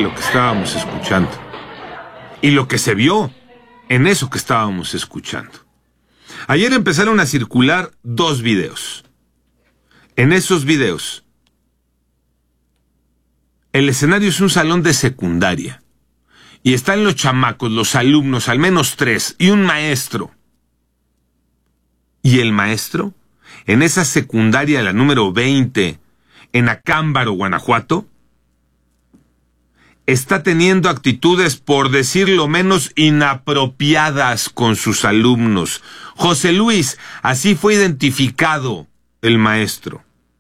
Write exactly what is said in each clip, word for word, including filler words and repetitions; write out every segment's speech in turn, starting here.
lo que estábamos escuchando y lo que se vio en eso que estábamos escuchando. Ayer empezaron a circular dos videos. En esos videos, el escenario es un salón de secundaria y están los chamacos, los alumnos, al menos tres, y un maestro. Y el maestro, en esa secundaria, la número veinte, en Acámbaro, Guanajuato, está teniendo actitudes, por decirlo menos, inapropiadas con sus alumnos. José Luis, así fue identificado el maestro.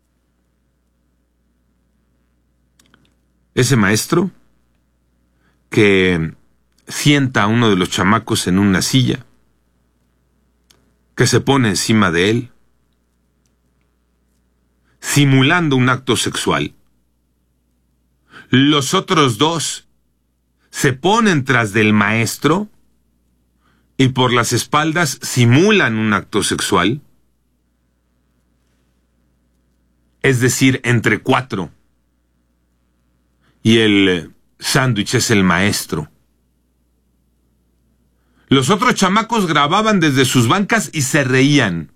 Ese maestro que sienta a uno de los chamacos en una silla, que se pone encima de él, simulando un acto sexual. Los otros dos se ponen tras del maestro y por las espaldas simulan un acto sexual. Es decir, entre cuatro. Y el sándwich es el maestro. Los otros chamacos grababan desde sus bancas y se reían.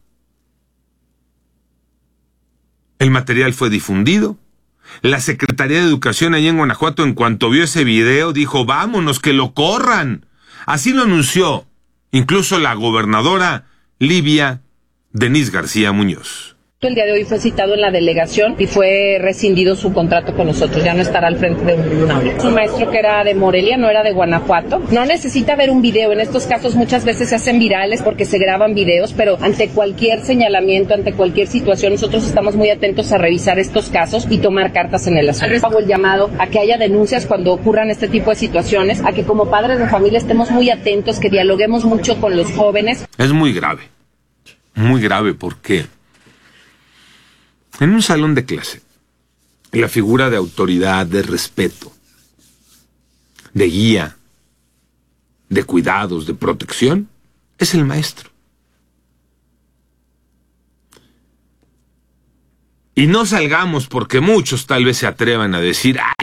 El material fue difundido. La Secretaría de Educación allá en Guanajuato, en cuanto vio ese video, dijo, vámonos, que lo corran. Así lo anunció incluso la gobernadora Livia Denise García Muñoz. El día de hoy fue citado en la delegación y fue rescindido su contrato con nosotros, ya no estará al frente de un tribunal. Es un maestro que era de Morelia, no era de Guanajuato. No necesita ver un video, en estos casos muchas veces se hacen virales porque se graban videos, pero ante cualquier señalamiento, ante cualquier situación, nosotros estamos muy atentos a revisar estos casos y tomar cartas en el asunto. Hago el llamado a que haya denuncias cuando ocurran este tipo de situaciones, a que como padres de familia estemos muy atentos, que dialoguemos mucho con los jóvenes. Es muy grave, muy grave porque en un salón de clase, la figura de autoridad, de respeto, de guía, de cuidados, de protección, es el maestro. Y no salgamos porque muchos tal vez se atrevan a decir, ¡ay!